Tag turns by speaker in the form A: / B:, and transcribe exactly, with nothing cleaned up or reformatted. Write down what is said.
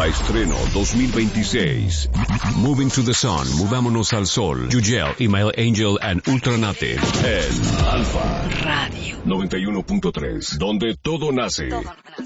A: Estreno dos mil veintiséis. Moving to the Sun, Movámonos al Sol. Yugel, Email Angel and Ultranate. En Alfa
B: Radio
A: noventa y uno punto tres, donde todo nace.
B: Todo nace.